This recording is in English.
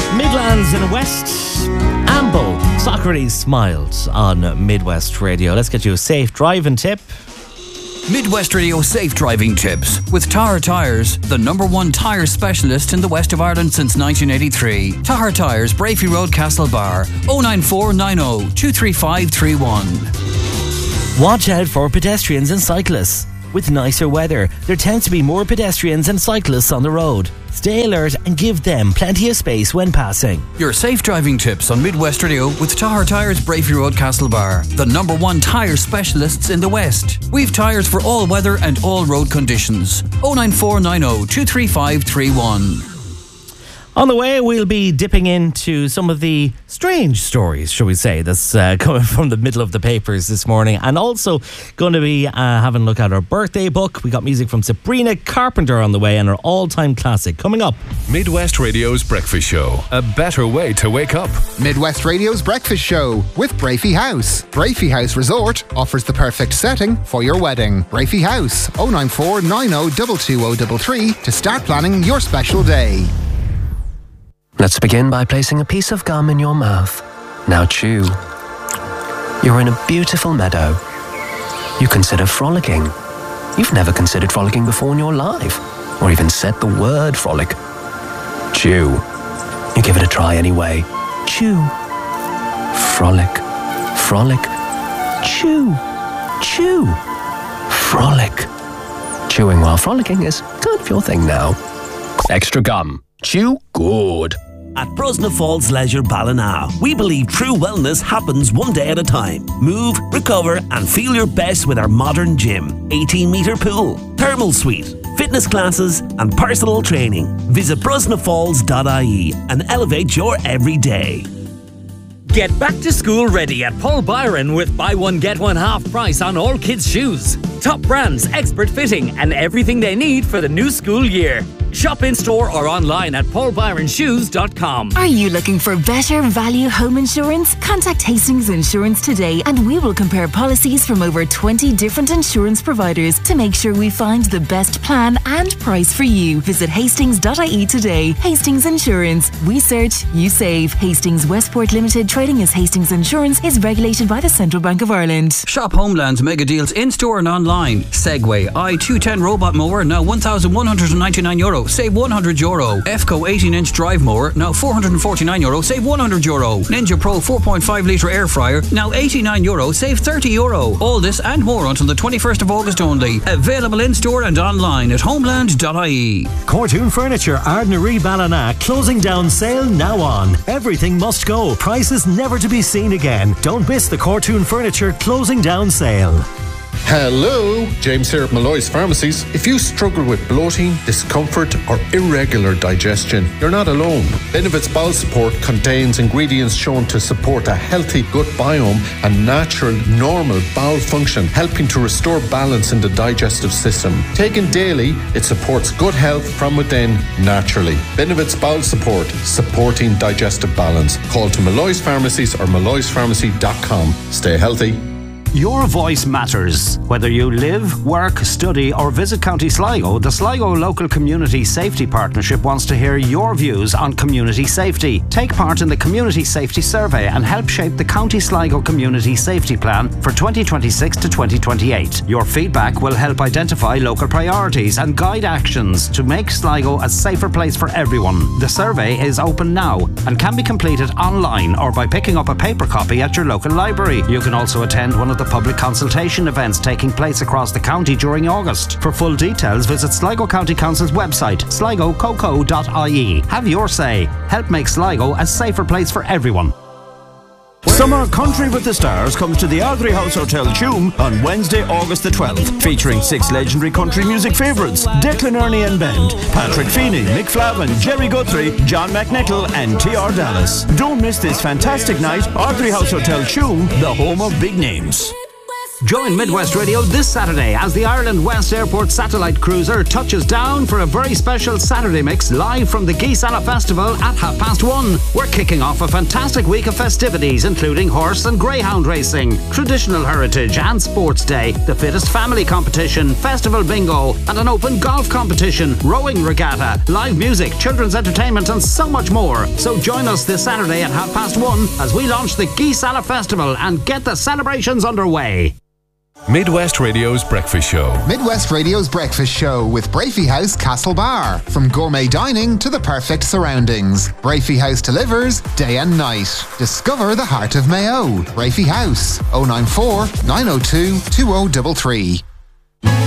Midlands in the West. Amble. Socrates smiled on Midwest Radio. Let's get you a safe driving tip. Midwest Radio safe driving tips with Tahar Tyres, the #1 tyre specialist in the west of Ireland since 1983. Tahar Tyres, Brafey Road, Castlebar, 09490 23531. Watch out for pedestrians and cyclists. With nicer weather, there tends to be more pedestrians and cyclists on the road. Stay alert and give them plenty of space when passing. Your safe driving tips on Midwest Radio with Tahar Tyres, Brafey Road, Castlebar, the #1 tyre specialists in the West. We've tyres for all weather and all road conditions. 09490 23531. On the way, we'll be dipping into some of the strange stories, shall we say, that's coming from the middle of the papers this morning. And also going to be having a look at our birthday book. We got music from Sabrina Carpenter on the way and our all-time classic coming up. Midwest Radio's Breakfast Show. A better way to wake up. Midwest Radio's Breakfast Show with Brafey House. Brafey House Resort offers the perfect setting for your wedding. Brafey House, 09490 22033 to start planning your special day. Let's begin by placing a piece of gum in your mouth. Now chew. You're in a beautiful meadow. You consider frolicking. You've never considered frolicking before in your life, or even said the word frolic. Chew. You give it a try anyway. Chew. Frolic. Frolic. Chew. Chew. Frolic. Chewing while frolicking is kind of your thing now. Extra gum. Chew good. At Brosna Falls Leisure Ballina, we believe true wellness happens one day at a time. Move, recover and feel your best with our modern gym, 18-metre pool, thermal suite, fitness classes and personal training. Visit brosnafalls.ie and elevate your everyday. Get back to school ready at Paul Byron with buy one get one half price on all kids' shoes. Top brands, expert fitting and everything they need for the new school year. Shop in store or online at paulbyronshoes.com. Are you looking for better value home insurance? Contact Hastings Insurance today and we will compare policies from over 20 different insurance providers to make sure we find the best plan and price for you. Visit hastings.ie today. Hastings Insurance. We search, you save. Hastings Westport Limited, trading as Hastings Insurance, is regulated by the Central Bank of Ireland. Shop Homeland's mega deals in store and online. Segway i210 robot mower now €1,199. Save €100. EFCO 18-inch drive mower now €449. Save €100. Ninja Pro 4.5 litre air fryer now €89. Save €30. All this and more until the 21st of August only. Available in store and online at homeland.ie. Cortoon Furniture, Ardnaree Ballina, closing down sale now on. Everything must go. Prices never to be seen again. Don't miss the Cortoon Furniture closing down sale. Hello, James here at Malloy's Pharmacies. If you struggle with bloating, discomfort or irregular digestion, you're not alone. Benefits Bowel Support contains ingredients shown to support a healthy gut biome and natural, normal bowel function, helping to restore balance in the digestive system. Taken daily, it supports good health from within naturally. Benefits Bowel Support, supporting digestive balance. Call to Malloy's Pharmacies or malloyspharmacy.com. Stay healthy. Your voice matters. Whether you live, work, study or visit County Sligo, the Sligo Local Community Safety Partnership wants to hear your views on community safety. Take part in the Community Safety Survey and help shape the County Sligo Community Safety Plan for 2026 to 2028. Your feedback will help identify local priorities and guide actions to make Sligo a safer place for everyone. The survey is open now and can be completed online or by picking up a paper copy at your local library. You can also attend one of the public consultation events taking place across the county during August. For full details, visit Sligo County Council's website, sligococo.ie. Have your say. Help make Sligo a safer place for everyone. Summer Country with the Stars comes to the Ardrey House Hotel Tuam on Wednesday, August the 12th, featuring 6 legendary country music favourites: Declan Ernie and Band, Patrick Feeney, Mick Flavin, Jerry Guthrie, John McNichol and T.R. Dallas. Don't miss this fantastic night. Ardrey House Hotel Tuam, the home of big names. Join Midwest Radio this Saturday as the Ireland West Airport Satellite Cruiser touches down for a very special Saturday mix live from the Geesala Festival at 1:30. We're kicking off a fantastic week of festivities, including horse and greyhound racing, traditional heritage and sports day, the fittest family competition, festival bingo, and an open golf competition, rowing regatta, live music, children's entertainment, and so much more. So join us this Saturday at 1:30 as we launch the Geesala Festival and get the celebrations underway. Midwest Radio's Breakfast Show. Midwest Radio's Breakfast Show with Brafey House Castlebar. From gourmet dining to the perfect surroundings, Brafey House delivers day and night. Discover the heart of Mayo. Brafey House, 094 902 2033.